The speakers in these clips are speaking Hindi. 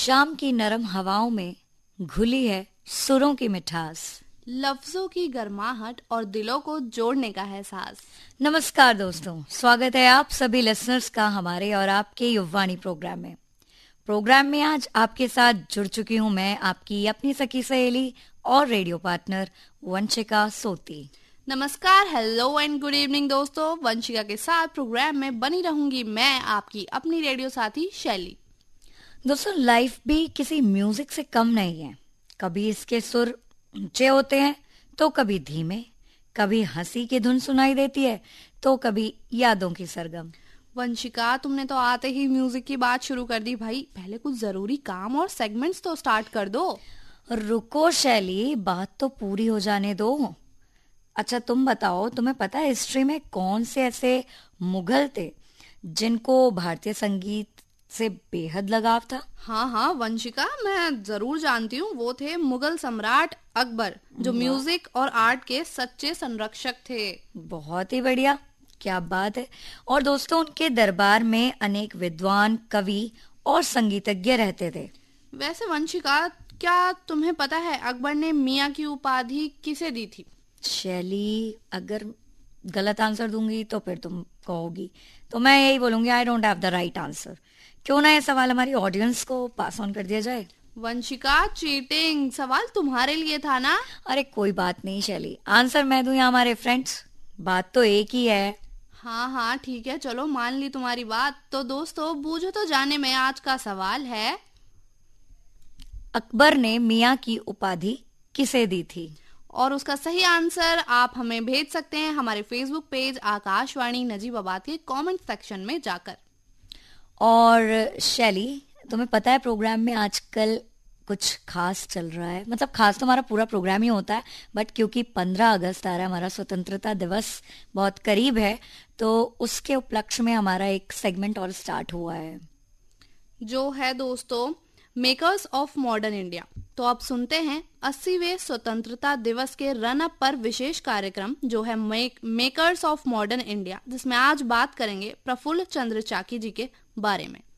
शाम की नरम हवाओं में घुली है सुरों की मिठास, लफ्जों की गर्माहट और दिलों को जोड़ने का एहसास। नमस्कार दोस्तों, स्वागत है आप सभी लिसनर्स का हमारे और आपके युववाणी प्रोग्राम में आज आपके साथ जुड़ चुकी हूँ मैं, आपकी अपनी सखी सहेली और रेडियो पार्टनर वंशिका सोती। नमस्कार, हेलो एंड गुड इवनिंग दोस्तों। वंशिका के साथ प्रोग्राम में बनी रहूंगी मैं, आपकी अपनी रेडियो साथी शैली। दोस्तों, लाइफ भी किसी म्यूजिक से कम नहीं है। कभी इसके सुर ऊंचे होते हैं तो कभी धीमे, कभी हंसी की धुन सुनाई देती है तो कभी यादों की सरगम। वंशिका, तुमने तो आते ही म्यूजिक की बात शुरू कर दी भाई। पहले कुछ जरूरी काम और सेगमेंट्स तो स्टार्ट कर दो। रुको शैली, बात तो पूरी हो जाने दो। अच्छा तुम बताओ, तुम्हें पता है हिस्ट्री में कौन से ऐसे मुगल थे जिनको भारतीय संगीत से बेहद लगाव था? हाँ वंशिका, मैं जरूर जानती हूँ। वो थे मुगल सम्राट अकबर, जो म्यूजिक और आर्ट के सच्चे संरक्षक थे। बहुत ही बढ़िया, क्या बात है। और दोस्तों, उनके दरबार में अनेक विद्वान, कवि और संगीतज्ञ रहते थे। वैसे वंशिका, क्या तुम्हें पता है अकबर ने मियाँ की उपाधि किसे दी थी? शैली, अगर गलत आंसर दूंगी तो फिर तुम कहोगी, तो मैं यही बोलूंगी, I don't have the right answer. क्यों ना ये सवाल हमारी ऑडियंस को पास ऑन कर दिया जाए? वंशिका, चीटिंग, सवाल तुम्हारे लिए था ना। अरे कोई बात नहीं शैली, आंसर मैं दूं या हमारे फ्रेंड्स, बात तो एक ही है। हाँ ठीक है, चलो मान ली तुम्हारी बात। तो दोस्तों, बूझो तो जाने में आज का सवाल है, अकबर ने मियाँ की उपाधि किसे दी थी? और उसका सही आंसर आप हमें भेज सकते हैं हमारे फेसबुक पेज आकाशवाणी नजीबाबाद के कमेंट सेक्शन में जाकर। और शैली, तुम्हें पता है प्रोग्राम में आजकल कुछ खास चल रहा है। मतलब खास तो हमारा पूरा प्रोग्राम ही होता है, बट क्योंकि 15 अगस्त आ रहा है, हमारा स्वतंत्रता दिवस बहुत करीब है, तो उसके उपलक्ष्य में हमारा एक सेगमेंट और स्टार्ट हुआ है, जो है दोस्तों मेकर्स ऑफ मॉडर्न इंडिया। तो आप सुनते हैं 80वें स्वतंत्रता दिवस के रन अप पर विशेष कार्यक्रम, जो है मेकर्स ऑफ मॉडर्न इंडिया, जिसमें आज बात करेंगे प्रफुल्ल चंद्र चाकी जी के बारे में।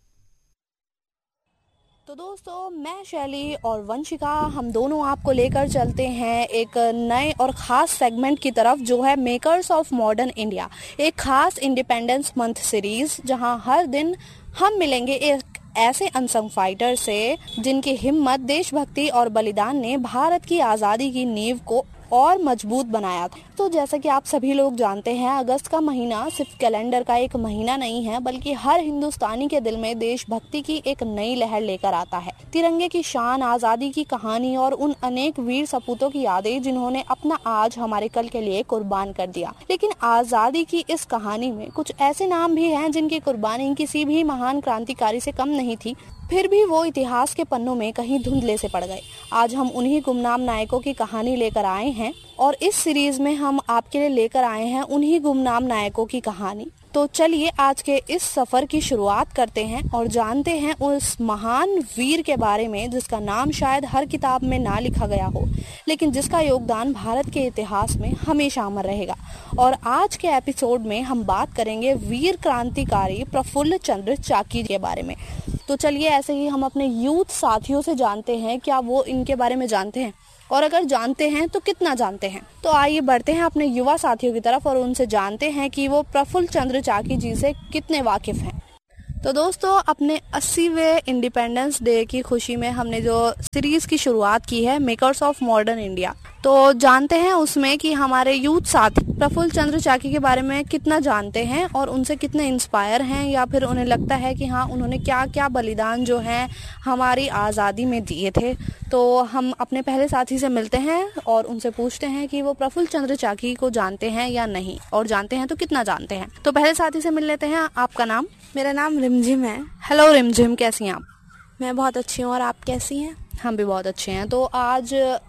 तो दोस्तों, मैं शैली और वंशिका, हम दोनों आपको लेकर चलते हैं एक नए और ख़ास सेगमेंट की तरफ, जो है मेकर्स ऑफ मॉडर्न इंडिया, एक ख़ास इंडिपेंडेंस मंथ सीरीज़, जहां हर दिन हम मिलेंगे एक ऐसे अनसंग फाइटर से जिनकी हिम्मत, देशभक्ति और बलिदान ने भारत की आज़ादी की नींव को और मजबूत बनाया था। तो जैसा कि आप सभी लोग जानते हैं, अगस्त का महीना सिर्फ कैलेंडर का एक महीना नहीं है, बल्कि हर हिंदुस्तानी के दिल में देशभक्ति की एक नई लहर लेकर आता है। तिरंगे की शान, आज़ादी की कहानी और उन अनेक वीर सपूतों की यादें जिन्होंने अपना आज हमारे कल के लिए कुर्बान कर दिया। लेकिन आज़ादी की इस कहानी में कुछ ऐसे नाम भी हैं जिनकी कुर्बानी किसी भी महान क्रांतिकारी से कम नहीं थी, फिर भी वो इतिहास के पन्नों में कहीं धुंधले से पड़ गए। आज हम उन्हीं गुमनाम नायकों की कहानी लेकर आए हैं, और इस सीरीज में हम आपके लिए लेकर आए हैं उन्हीं गुमनाम नायकों की कहानी। तो चलिए आज के इस सफर की शुरुआत करते हैं और जानते हैं उस महान वीर के बारे में जिसका नाम शायद हर किताब में ना लिखा गया हो, लेकिन जिसका योगदान भारत के इतिहास में हमेशा अमर रहेगा। और आज के एपिसोड में हम बात करेंगे वीर क्रांतिकारी प्रफुल्ल चंद्र चाकी के बारे में। तो चलिए ऐसे ही हम अपने यूथ साथियों से जानते हैं क्या वो इनके बारे में जानते हैं, और अगर जानते हैं तो कितना जानते हैं। तो आइए बढ़ते हैं अपने युवा साथियों की तरफ और उनसे जानते हैं कि वो प्रफुल्ल चंद्र चाकी जी से कितने वाकिफ हैं। तो दोस्तों, अपने 80वें इंडिपेंडेंस डे की खुशी में हमने जो सीरीज की शुरुआत की है, मेकर्स ऑफ मॉडर्न इंडिया, तो जानते हैं उसमें कि हमारे यूथ साथी प्रफुल्ल चंद्र चाकी के बारे में कितना जानते हैं और उनसे कितने इंस्पायर हैं, या फिर उन्हें लगता है कि हाँ, उन्होंने क्या क्या बलिदान जो है हमारी आज़ादी में दिए थे। तो हम अपने पहले साथी से मिलते हैं और उनसे पूछते हैं कि वो प्रफुल्ल चंद्र चाकी को जानते हैं या नहीं, और जानते हैं तो कितना जानते हैं। तो पहले साथी से मिल लेते हैं। आपका नाम? मेरा नाम रिमझिम है। हेलो रिमझिम, कैसी हैं आप? मैं बहुत अच्छी हूँ, और आप कैसी हैं? हम भी बहुत अच्छे हैं। तो आज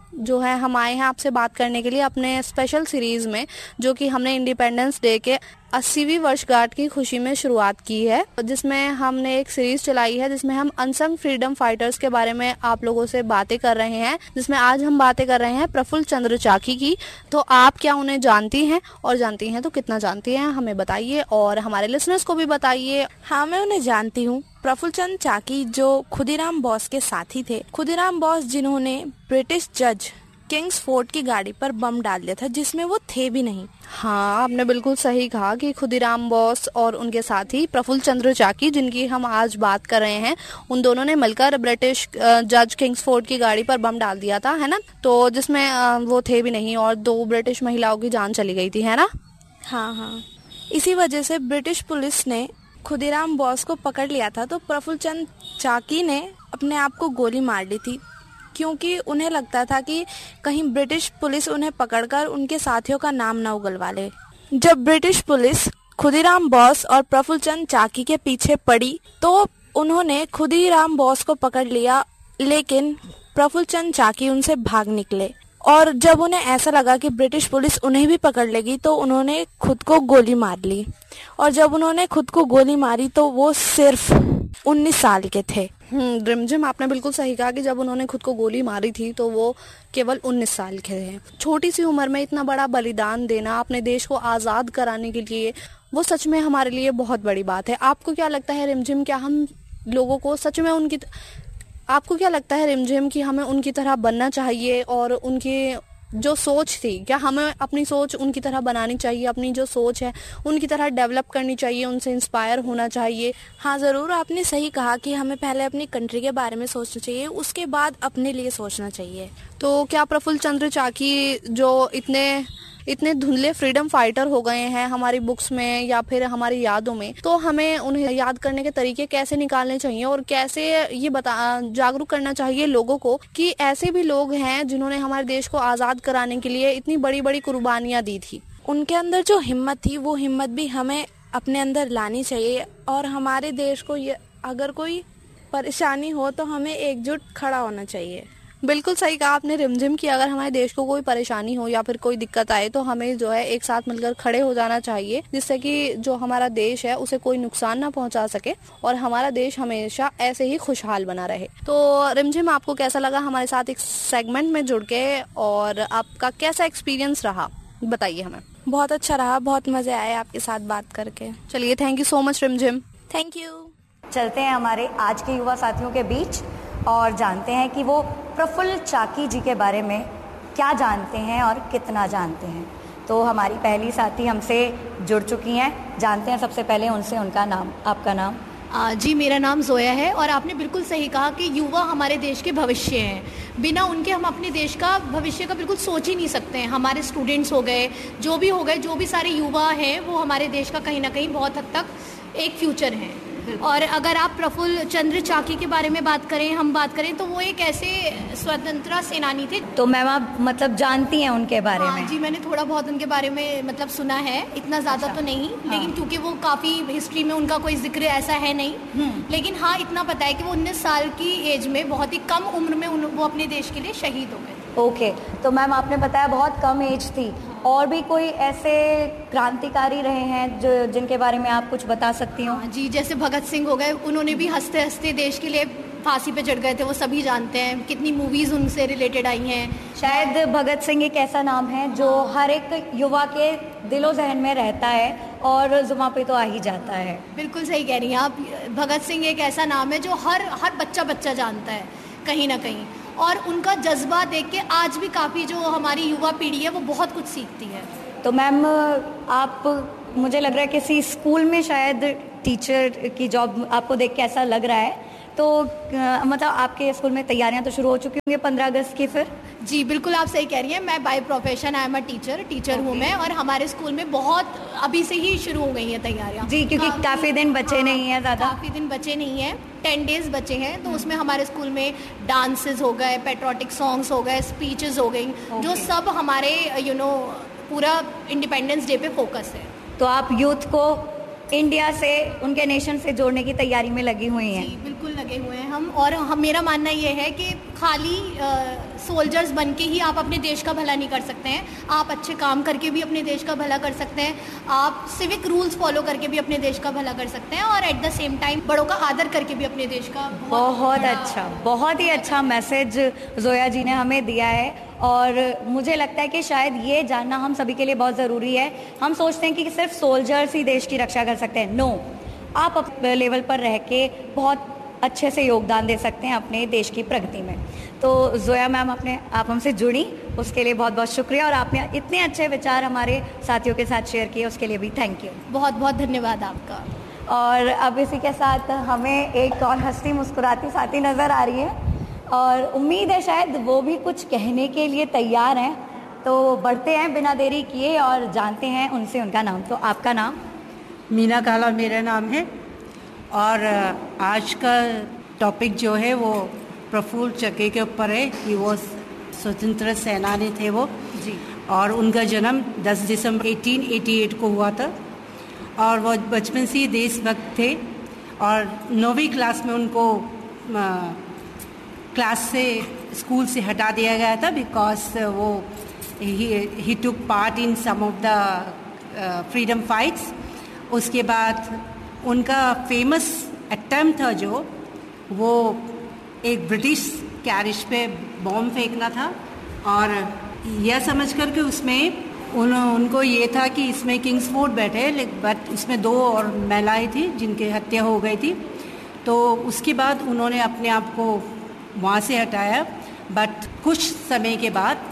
जो है हम आए हैं आपसे बात करने के लिए अपने स्पेशल सीरीज में, जो कि हमने इंडिपेंडेंस डे के 80वीं वर्षगांठ की खुशी में शुरुआत की है, जिसमें हमने एक सीरीज चलाई है जिसमें हम अनसंग फ्रीडम फाइटर्स के बारे में आप लोगों से बातें कर रहे हैं, जिसमें आज हम बातें कर रहे हैं प्रफुल्ल चंद्र चाकी की। तो आप क्या उन्हें जानती हैं, और जानती हैं तो कितना जानती हैं, हमें बताइए और हमारे लिसनर्स को भी बताइए। हाँ, मैं उन्हें जानती हूँ। प्रफुल्ल चंद्र चाकी जो खुदीराम बोस के साथी थे, खुदीराम बोस जिन्होंने ब्रिटिश जज किंग्स फोर्ट की गाड़ी पर बम डाल दिया था जिसमें वो थे भी नहीं। हाँ, आपने बिल्कुल सही कहा कि खुदीराम बोस और उनके साथी प्रफुल्ल चंद्र चाकी, जिनकी हम आज बात कर रहे हैं, उन दोनों ने मिलकर ब्रिटिश जज किंग्स फोर्ट की गाड़ी पर बम डाल दिया था, है ना, तो जिसमें वो थे भी नहीं और 2 ब्रिटिश महिलाओं की जान चली गई थी, है ना। हाँ, इसी वजह से ब्रिटिश पुलिस ने खुदीराम बोस को पकड़ लिया था। तो प्रफुल्ल चंद्र चाकी ने अपने आप को गोली मार ली थी, क्योंकि उन्हें लगता था कि कहीं ब्रिटिश पुलिस उन्हें पकड़कर उनके साथियों का नाम न उगलवा ले। जब ब्रिटिश पुलिस खुदीराम बोस और प्रफुल्ल चंद्र चाकी के पीछे पड़ी तो उन्होंने खुदीराम बोस को पकड़ लिया, लेकिन प्रफुल्ल चंद्र चाकी उनसे भाग निकले। और जब उन्हें ऐसा लगा कि ब्रिटिश पुलिस उन्हें भी पकड़ लेगी तो उन्होंने खुद को गोली मार ली। और जब उन्होंने खुद को गोली मारी तो वो सिर्फ 19 साल के थे। रिमझिम, आपने बिल्कुल सही कहा कि जब उन्होंने खुद को गोली मारी थी तो वो केवल 19 साल के थे। छोटी सी उम्र में इतना बड़ा बलिदान देना अपने देश को आज़ाद कराने के लिए, वो सच में हमारे लिए बहुत बड़ी बात है। आपको क्या लगता है रिमझिम, क्या हम लोगों को सच में आपको क्या लगता है रिमझिम कि हमें उनकी तरह बनना चाहिए, और उनकी जो सोच थी, क्या हमें अपनी सोच उनकी तरह बनानी चाहिए, अपनी जो सोच है उनकी तरह डेवलप करनी चाहिए, उनसे इंस्पायर होना चाहिए? हाँ ज़रूर, आपने सही कहा कि हमें पहले अपनी कंट्री के बारे में सोचना चाहिए, उसके बाद अपने लिए सोचना चाहिए। तो क्या प्रफुल्ल चंद्र चाकी जो इतने धुंधले फ्रीडम फाइटर हो गए हैं हमारी बुक्स में या फिर हमारी यादों में, तो हमें उन्हें याद करने के तरीके कैसे निकालने चाहिए, और कैसे ये जागरूक करना चाहिए लोगों को कि ऐसे भी लोग हैं जिन्होंने हमारे देश को आज़ाद कराने के लिए इतनी बड़ी बड़ी कुर्बानियां दी थी। उनके अंदर जो हिम्मत थी वो हिम्मत भी हमें अपने अंदर लानी चाहिए। और हमारे देश को अगर कोई परेशानी हो तो हमें एकजुट खड़ा होना चाहिए। बिल्कुल सही कहा आपने रिमझिम की, अगर हमारे देश को कोई परेशानी हो या फिर कोई दिक्कत आए तो हमें जो है एक साथ मिलकर खड़े हो जाना चाहिए, जिससे कि जो हमारा देश है उसे कोई नुकसान ना पहुंचा सके और हमारा देश हमेशा ऐसे ही खुशहाल बना रहे। तो रिमझिम, आपको कैसा लगा हमारे साथ एक सेगमेंट में जुड़ के, और आपका कैसा एक्सपीरियंस रहा, बताइए हमें। बहुत अच्छा रहा, बहुत मजे आए आपके साथ बात करके। चलिए, थैंक यू सो मच रिमझिम। Thank you. चलते हैं हमारे आज के युवा साथियों के बीच और जानते हैं कि वो प्रफुल्ल चाकी जी के बारे में क्या जानते हैं और कितना जानते हैं। तो हमारी पहली साथी हमसे जुड़ चुकी हैं, जानते हैं सबसे पहले उनसे उनका नाम। आपका नाम? जी, मेरा नाम जोया है, और आपने बिल्कुल सही कहा कि युवा हमारे देश के भविष्य हैं। बिना उनके हम अपने देश का भविष्य का बिल्कुल सोच ही नहीं सकते हैं। हमारे स्टूडेंट्स हो गए, जो भी सारे युवा हैं, वो हमारे देश का कहीं ना कहीं बहुत हद तक एक फ्यूचर है। और अगर आप प्रफुल्ल चंद्र चाकी के बारे में बात करें तो वो एक ऐसे स्वतंत्रता सेनानी थे। तो मैम आप मतलब जानती हैं उनके बारे में? जी, मैंने थोड़ा बहुत उनके बारे में मतलब सुना है, इतना ज़्यादा तो नहीं। लेकिन क्योंकि वो काफ़ी हिस्ट्री में उनका कोई जिक्र ऐसा है नहीं, लेकिन हाँ इतना पता है कि वो 19 साल की एज में, बहुत ही कम उम्र में वो अपने देश के लिए शहीद हो गए। ओके, तो मैम आपने बताया बहुत कम एज थी, और भी कोई ऐसे क्रांतिकारी रहे हैं जो जिनके बारे में आप कुछ बता सकती हो? जी, जैसे भगत सिंह हो गए, उन्होंने भी हंसते हंसते देश के लिए फांसी पे चढ़ गए थे, वो सभी जानते हैं। कितनी मूवीज उनसे रिलेटेड आई हैं। शायद भगत सिंह एक ऐसा नाम है जो हर एक युवा के दिलो जहन में रहता है और जुबान पे तो आ ही जाता है। बिल्कुल सही कह रही हैं आप। भगत सिंह एक ऐसा नाम है जो हर बच्चा जानता है कहीं ना कहीं, और उनका जज्बा देख के आज भी काफ़ी जो हमारी युवा पीढ़ी है वो बहुत कुछ सीखती है। तो मैम आप, मुझे लग रहा है किसी स्कूल में शायद टीचर की जॉब आपको देख के ऐसा लग रहा है, तो मतलब आपके स्कूल में तैयारियां तो शुरू हो चुकी होंगी 15 अगस्त की फिर? जी बिल्कुल, आप सही कह रही हैं। मैं by profession I am a teacher हूँ मैं, और हमारे स्कूल में बहुत अभी से ही शुरू हो गई हैं तैयारियां। जी, क्योंकि काफ़ी दिन बचे नहीं हैं, ज़्यादा काफ़ी दिन बचे नहीं हैं, 10 डेज बचे हैं। तो उसमें हमारे स्कूल में डांसेस हो गए, पेट्रोटिक सॉन्ग्स हो गए, स्पीचेस हो गई, जो सब हमारे पूरा इंडिपेंडेंस डे पे फोकस है। तो आप यूथ को इंडिया से, उनके नेशन से जोड़ने की तैयारी में लगी हुई हैं? जी बिल्कुल लगे हुए हैं हम, और मेरा मानना ये है कि खाली सोल्जर्स बन के ही आप अपने देश का भला नहीं कर सकते हैं। आप अच्छे काम करके भी अपने देश का भला कर सकते हैं, आप सिविक रूल्स फॉलो करके भी अपने देश का भला कर सकते हैं, और एट द सेम टाइम बड़ों का आदर करके भी अपने देश का बहुत अच्छा, बहुत ही अच्छा मैसेज जोया जी ने हमें दिया है। और मुझे लगता है कि शायद ये जानना हम सभी के लिए बहुत ज़रूरी है। हम सोचते हैं कि सिर्फ सोल्जर्स ही देश की रक्षा कर सकते हैं। नो, आप अपने लेवल पर रह के बहुत अच्छे से योगदान दे सकते हैं अपने देश की प्रगति में। तो जोया मैम, आप हमसे जुड़ी, उसके लिए बहुत बहुत शुक्रिया, और आपने इतने अच्छे विचार हमारे साथियों के साथ शेयर किए, उसके लिए भी थैंक यू। बहुत बहुत धन्यवाद आपका। और अब इसी के साथ हमें एक और हंसती मुस्कुराती साथी नज़र आ रही है, और उम्मीद है शायद वो भी कुछ कहने के लिए तैयार हैं। तो बढ़ते हैं बिना देरी किए और जानते हैं उनसे उनका नाम। तो आपका नाम? मीना काला मेरा नाम है, और आज का टॉपिक जो है वो प्रफुल्ल चक्की के ऊपर है कि वो स्वतंत्र सेनानी थे वो जी, और उनका जन्म 10 दिसंबर 1888 को हुआ था, और वो बचपन से ही देशभक्त थे। और 9वीं क्लास में उनको क्लास से स्कूल से हटा दिया गया था, बिकॉज वो ही took part in some of the freedom fights. उसके बाद उनका फेमस अटेम्प्ट था जो वो एक ब्रिटिश कैरिज पे बॉम्ब फेंकना था, और यह समझ कर के उसमें उनको ये था कि इसमें किंग्सफोर्ड बैठे, बट इसमें 2 और महिलाएं थी जिनकी हत्या हो गई थी। तो उसके बाद उन्होंने अपने आप को वहाँ से हटाया, बट कुछ समय के बाद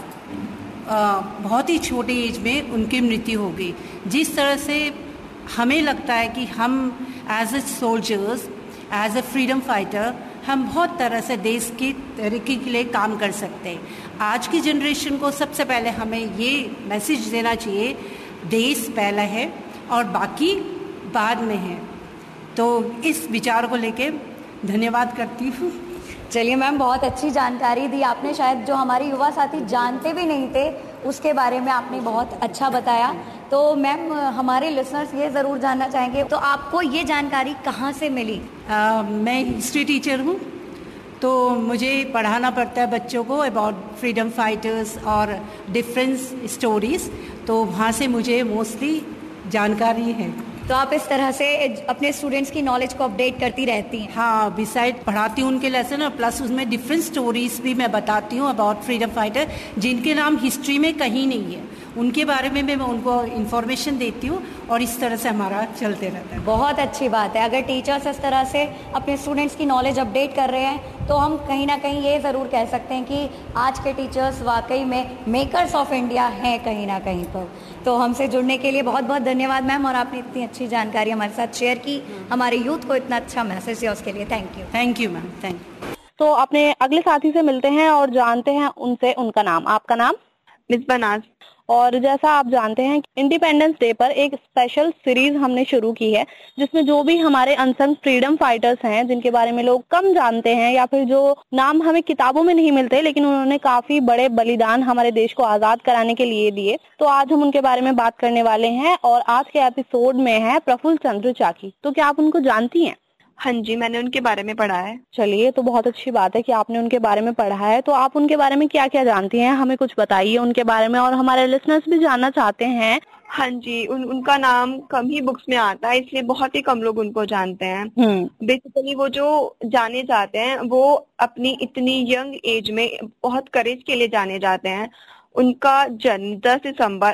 बहुत ही छोटी एज में उनकी मृत्यु हो गई। जिस तरह से हमें लगता है कि हम as a soldiers, as a freedom fighter, हम बहुत तरह से देश की तरक्की के लिए काम कर सकते हैं। आज की जनरेशन को सबसे पहले हमें ये मैसेज देना चाहिए, देश पहला है और बाकी बाद में है। तो इस विचार को लेके धन्यवाद करती हूँ। चलिए मैम, बहुत अच्छी जानकारी दी आपने। शायद जो हमारे युवा साथी जानते भी नहीं थे उसके बारे में आपने बहुत अच्छा बताया। तो मैम, हमारे लिसनर्स ये ज़रूर जानना चाहेंगे, तो आपको ये जानकारी कहाँ से मिली? मैं हिस्ट्री टीचर हूँ, तो मुझे पढ़ाना पड़ता है बच्चों को अबाउट फ्रीडम फाइटर्स और डिफरेंट स्टोरीज, तो वहाँ से मुझे मोस्टली जानकारी है। तो आप इस तरह से अपने स्टूडेंट्स की नॉलेज को अपडेट करती रहती हैं? हाँ, बिसाइड पढ़ाती हूँ उनके लेसन, और प्लस उसमें डिफरेंट स्टोरीज भी मैं बताती हूँ अबाउट फ्रीडम फाइटर, जिनके नाम हिस्ट्री में कहीं नहीं है, उनके बारे में मैं उनको इन्फॉर्मेशन देती हूँ, और इस तरह से हमारा चलते रहता है। बहुत अच्छी बात है। अगर टीचर्स इस तरह से अपने स्टूडेंट्स की नॉलेज अपडेट कर रहे हैं, तो हम कहीं ना कहीं ये ज़रूर कह सकते हैं कि आज के टीचर्स वाकई में मेकर्स ऑफ इंडिया हैं कहीं ना कहीं पर। तो हमसे जुड़ने के लिए बहुत बहुत धन्यवाद मैम, और आपने इतनी अच्छी जानकारी हमारे साथ शेयर की, हमारे यूथ को इतना अच्छा मैसेज दिया, उसके लिए thank you. Thank you ma'am, thank you. तो अपने अगले साथी से मिलते हैं और जानते हैं उनसे उनका नाम। आपका नाम? मिसबा नाज। और जैसा आप जानते हैं, इंडिपेंडेंस डे पर एक स्पेशल सीरीज हमने शुरू की है, जिसमें जो भी हमारे अनसंग फ्रीडम फाइटर्स हैं, जिनके बारे में लोग कम जानते हैं या फिर जो नाम हमें किताबों में नहीं मिलते, लेकिन उन्होंने काफी बड़े बलिदान हमारे देश को आजाद कराने के लिए दिए, तो आज हम उनके बारे में बात करने वाले हैं। और आज के एपिसोड में है प्रफुल्ल चंद्र चाकी। तो क्या आप उनको जानती हैं? हाँ जी, मैंने उनके बारे में पढ़ा है। चलिए, तो बहुत अच्छी बात है कि आपने उनके बारे में पढ़ा है। तो आप उनके बारे में क्या क्या जानती हैं, हमें कुछ बताइए उनके बारे में, और हमारे लिसनर्स भी जानना चाहते हैं। हाँ जी, उनका नाम कम ही बुक्स में आता है, इसलिए बहुत ही कम लोग उनको जानते हैं। बेसिकली वो जो जाने जाते हैं वो अपनी इतनी यंग एज में बहुत करेज के लिए जाने जाते हैं। उनका जन्म 10 दिसंबर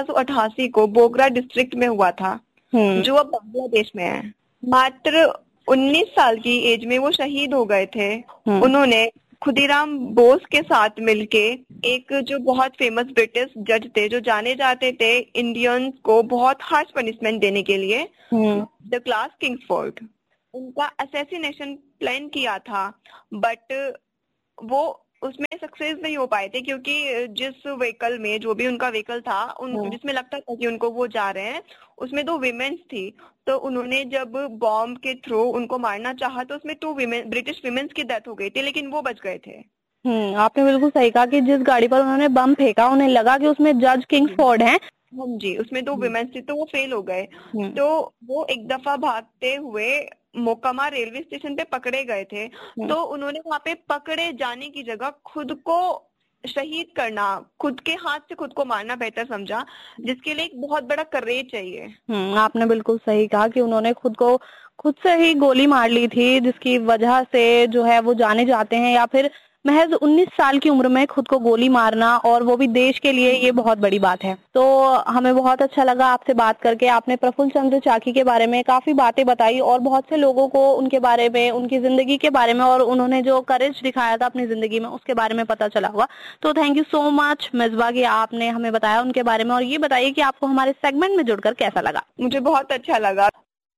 1888 को बोगरा डिस्ट्रिक्ट में हुआ था, जो अब बांग्लादेश में है। मात्र 19 साल की एज में वो शहीद हो गए थे। उन्होंने खुदीराम बोस के साथ मिलके, एक जो बहुत फेमस ब्रिटिश जज थे जो जाने जाते थे इंडियंस को बहुत हार्श पनिशमेंट देने के लिए, द क्लास किंग्सफोर्ड, उनका असैसिनेशन प्लान किया था, बट वो उसमें सक्सेस नहीं हो पाए थे, क्योंकि जिस व्हीकल में, जो भी उनका व्हीकल था, जिसमें लगता था कि उनको वो जा रहे हैं, उसमें 2 विमेन्स थी। तो उन्होंने जब बॉम्ब के थ्रू उनको मारना चाहा तो उसमें 2 ब्रिटिश विमेन्स की डेथ हो गई थी, लेकिन वो बच गए थे। आपने बिल्कुल सही कहा कि जिस गाड़ी पर उन्होंने बम फेंका, उन्हें लगा कि उसमें जज किंग्सफोर्ड हैं। हाँ जी, उसमें 2 विमेन्स थी, तो वो फेल हो गए। तो वो एक दफा भागते हुए मोकामा रेलवे स्टेशन पे पकड़े गए थे, तो उन्होंने वहाँ पे पकड़े जाने की जगह खुद को शहीद करना, खुद के हाथ से खुद को मारना बेहतर समझा, जिसके लिए एक बहुत बड़ा करेज चाहिए। आपने बिल्कुल सही कहा कि उन्होंने खुद से ही गोली मार ली थी, जिसकी वजह से जो है वो जाने जाते हैं, या फिर महज 19 साल की उम्र में खुद को गोली मारना, और वो भी देश के लिए, ये बहुत बड़ी बात है। तो हमें बहुत अच्छा लगा आपसे बात करके। आपने प्रफुल्ल चंद्र चाकी के बारे में काफी बातें बताई और बहुत से लोगों को उनके बारे में, उनकी जिंदगी के बारे में और उन्होंने जो करेज दिखाया था अपनी जिंदगी में उसके बारे में पता चला होगा। तो thank you so much Misbah कि आपने हमें बताया उनके बारे में। और ये बताइए कि आपको हमारे सेगमेंट में जुड़कर कैसा लगा? मुझे बहुत अच्छा लगा।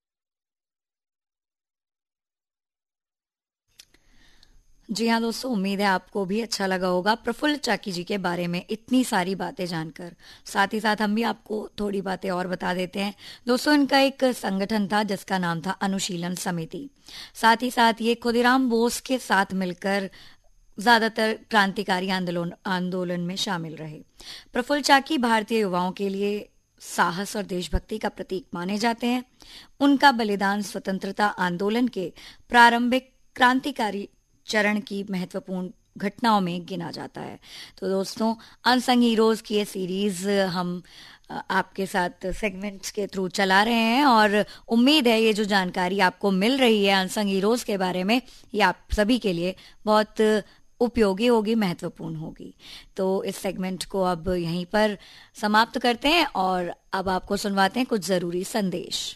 जी हाँ दोस्तों, उम्मीद है आपको भी अच्छा लगा होगा प्रफुल्ल चाकी जी के बारे में इतनी सारी बातें जानकर। साथ ही साथ हम भी आपको थोड़ी बातें और बता देते हैं। दोस्तों, इनका एक संगठन था जिसका नाम था अनुशीलन समिति। साथ ही साथ ये खुदीराम बोस के साथ मिलकर ज्यादातर क्रांतिकारी आंदोलन में शामिल रहे। प्रफुल्ल चाकी भारतीय युवाओं के लिए साहस और देशभक्ति का प्रतीक माने जाते हैं। उनका बलिदान स्वतंत्रता आंदोलन के प्रारंभिक क्रांतिकारी चरण की महत्वपूर्ण घटनाओं में गिना जाता है। तो दोस्तों, अनसंग हीरोज की ये सीरीज हम आपके साथ सेगमेंट्स के थ्रू चला रहे हैं और उम्मीद है ये जो जानकारी आपको मिल रही है अनसंग हीरोज के बारे में, ये आप सभी के लिए बहुत उपयोगी होगी, महत्वपूर्ण होगी। तो इस सेगमेंट को अब यहीं पर समाप्त करते हैं और अब आपको सुनवाते हैं कुछ जरूरी संदेश।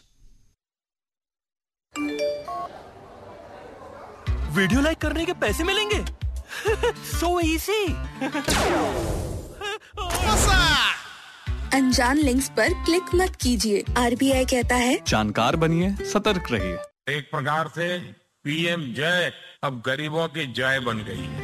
वीडियो लाइक करने के पैसे मिलेंगे? So easy. अनजान लिंक्स पर क्लिक मत कीजिए। आरबीआई कहता है जानकार बनिए, सतर्क रहिए। एक प्रकार से पीएम जय अब गरीबों की जय बन गई है।